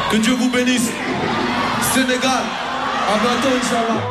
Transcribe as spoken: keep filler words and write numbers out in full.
Que Dieu vous bénisse. Sénégal, à bientôt, Inch'Allah.